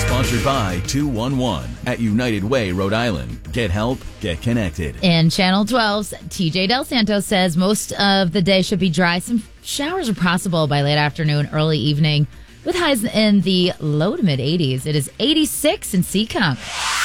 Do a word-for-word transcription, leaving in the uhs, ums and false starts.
Sponsored by two one one at United Way, Rhode Island. Get help, get connected. In Channel twelve's T J Del Santo says most of the day should be dry. Some showers are possible by late afternoon, early evening, with highs in the low to mid eighties. It is eighty-six in Seacon.